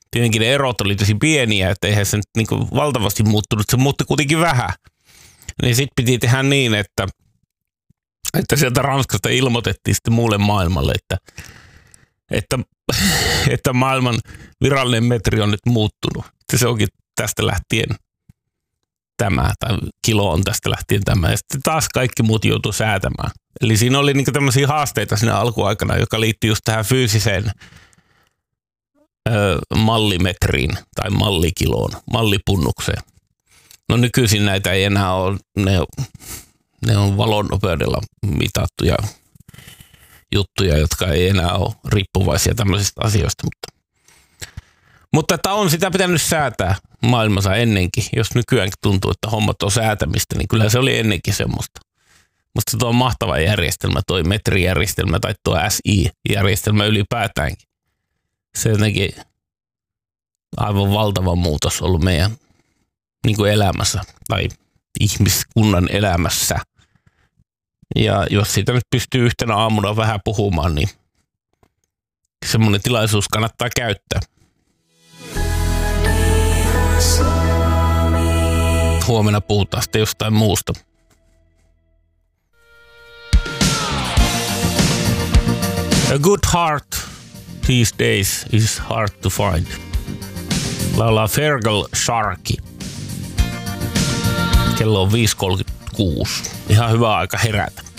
tietenkin ne erot oli tosi pieniä, että eihän se nyt niin kuin valtavasti muuttunut, se muutti kuitenkin vähän. Niin sitten piti tehdä niin, että sieltä Ranskasta ilmoitettiin sitten muulle maailmalle, että maailman virallinen metri on nyt muuttunut. Se onkin tästä lähtien tämä, tai kilo on tästä lähtien tämä. Ja sitten taas kaikki muut joutuu säätämään. Eli siinä oli niinku tämmöisiä haasteita siinä alkuaikana, joka liittyy just tähän fyysiseen mallimetriin tai mallikiloon, mallipunnukseen. No nykyisin näitä ei enää ole, ne on valonnopeudella mitattuja juttuja, jotka ei enää ole riippuvaisia tämmöisistä asioista. Mutta että on sitä pitänyt säätää maailmassa ennenkin. Jos nykyäänkin tuntuu, että hommat on säätämistä, niin kyllä se oli ennenkin semmoista. Musta tuo on mahtava järjestelmä, toi metrijärjestelmä tai tuo SI-järjestelmä ylipäätäänkin. Se on jotenkin aivan valtava muutos ollut meidän niin kuin elämässä tai ihmiskunnan elämässä. Ja jos siitä nyt pystyy yhtenä aamuna vähän puhumaan, niin semmoinen tilaisuus kannattaa käyttää. Huomenna puhutaan sitten jostain muusta. A good heart these days is hard to find. Laulaa Fergal Sharkey. Kello on 5:36. Ihan hyvä aika herätä.